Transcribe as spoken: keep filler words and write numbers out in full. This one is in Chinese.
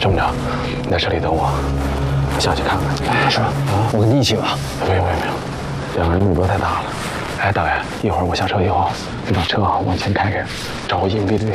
这么着，你在车里等我，我下去看看。 哎，是吧？啊，我跟你一起吧。 不用不用不用，两个人目标太大了。哎，导员，一会儿我下车以后，你把车啊往前开开，找个隐蔽的地